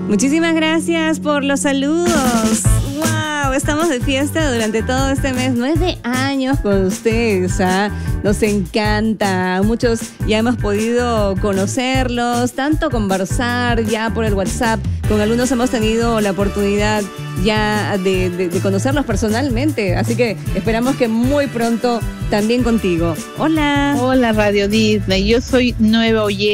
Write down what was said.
Muchísimas gracias por los saludos. ¡Wow! Estamos de fiesta durante todo este mes. 9 años con ustedes, ¿ah? Nos encanta. Muchos ya hemos podido conocerlos, tanto conversar ya por el WhatsApp. Con algunos hemos tenido la oportunidad ya de conocerlos personalmente. Así que esperamos que muy pronto también contigo. Hola. Hola Radio Disney, yo soy nueva oyente.